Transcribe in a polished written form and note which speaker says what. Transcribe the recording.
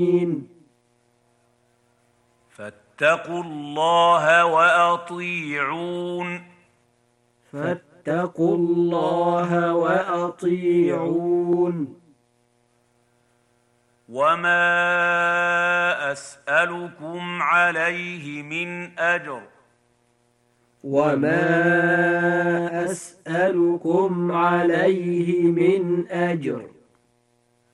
Speaker 1: فاتقوا الله وأطيعون.
Speaker 2: فاتقوا الله وأطيعون.
Speaker 1: وما أسألكم عليه من أجر.
Speaker 2: وما أسألكم عليه من أجر.